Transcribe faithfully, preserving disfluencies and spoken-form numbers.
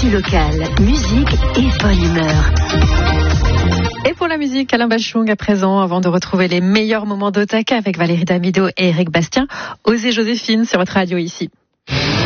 Actu locale, musique et bonne humeur. Et pour la musique, Alain Bachung à présent, avant de retrouver les meilleurs moments d'Otaka avec Valérie Damido et Eric Bastien, Osez Joséphine sur votre radio ici.